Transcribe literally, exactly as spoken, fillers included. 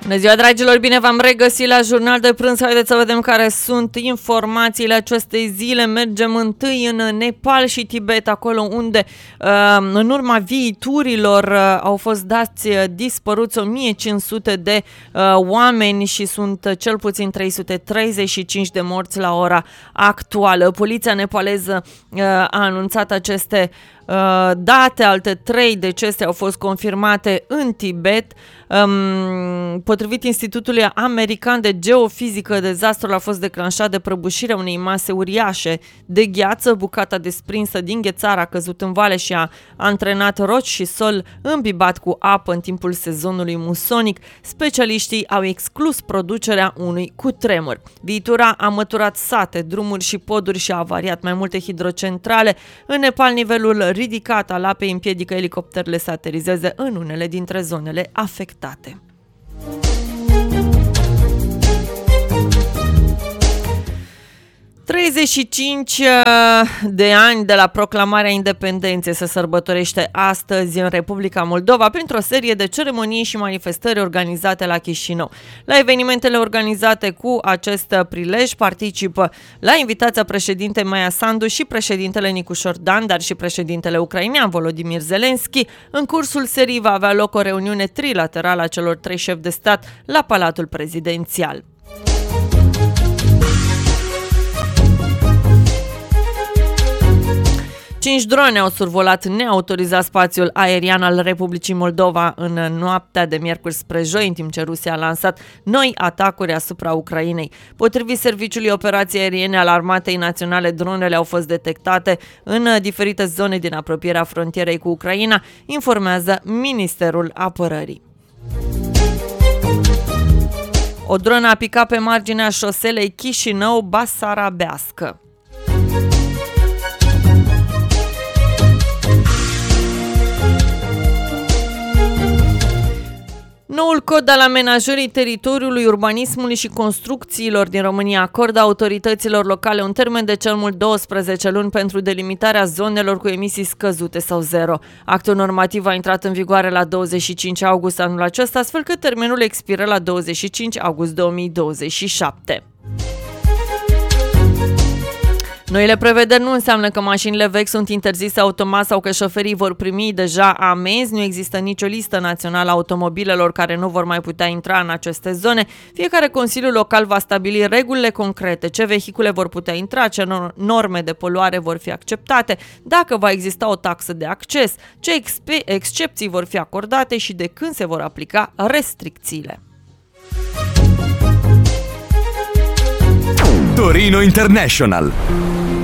Bună ziua, dragilor! Bine v-am regăsit la Jurnal de Prânz. Haideți să vedem care sunt informațiile acestei zile. Mergem întâi în Nepal și Tibet, acolo unde în urma viiturilor au fost dați dispăruți o mie cinci sute de oameni și sunt cel puțin trei sute treizeci și cinci de morți la ora actuală. Poliția nepaleză a anunțat aceste date, alte trei decese au fost confirmate în Tibet. Potrivit Institutului American de Geofizică, dezastrul a fost declanșat de prăbușirea unei mase uriașe de gheață. Bucata desprinsă din ghețar a căzut în vale și a antrenat roci și sol îmbibat cu apă în timpul sezonului musonic. Specialiștii au exclus producerea unui cutremur. Viitura a măturat sate, drumuri și poduri și a avariat mai multe hidrocentrale. În Nepal, nivelul ridicat al apei împiedică elicopterele să aterizeze în unele dintre zonele afectate. treizeci și cinci de ani de la proclamarea independenței se sărbătorește astăzi în Republica Moldova printr-o serie de ceremonii și manifestări organizate la Chișinău. La evenimentele organizate cu acest prilej participă la invitația președintei Maia Sandu și președintele Nicușor Dan, dar și președintele ucrainean Volodymyr Zelensky. În cursul serii va avea loc o reuniune trilaterală a celor trei șefi de stat la Palatul Prezidențial. Cinci drone au survolat neautorizat spațiul aerian al Republicii Moldova în noaptea de miercuri spre joi, în timp ce Rusia a lansat noi atacuri asupra Ucrainei. Potrivit Serviciului Operații Aeriene al Armatei Naționale, dronele au fost detectate în diferite zone din apropierea frontierei cu Ucraina, informează Ministerul Apărării. O dronă a picat pe marginea șoselei Chișinău-Basarabească. Noul cod al amenajării teritoriului, urbanismului și construcțiilor din România acordă autorităților locale un termen de cel mult douăsprezece luni pentru delimitarea zonelor cu emisii scăzute sau zero. Actul normativ a intrat în vigoare la douăzeci și cinci august anul acesta, astfel că termenul expiră la douăzeci și cinci august două mii douăzeci și șapte. Noile prevederi nu înseamnă că mașinile vechi sunt interzise automat sau că șoferii vor primi deja amenzi. Nu există nicio listă națională a automobilelor care nu vor mai putea intra în aceste zone. Fiecare consiliu local va stabili regulile concrete, ce vehicule vor putea intra, ce norme de poluare vor fi acceptate, dacă va exista o taxă de acces, ce excepții vor fi acordate și de când se vor aplica restricțiile. Torino International.